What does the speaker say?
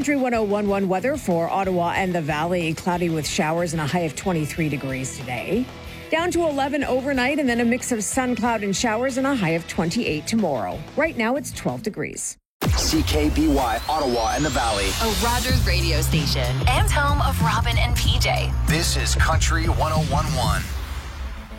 Country 101.1 weather for Ottawa and the Valley. Cloudy with showers and a high of 23 degrees today. Down to 11 overnight and then a mix of sun, cloud, and showers and a high of 28 tomorrow. Right now it's 12 degrees. CKBY, Ottawa and the Valley. A Rogers radio station and home of Robin and PJ. This is Country 101.1.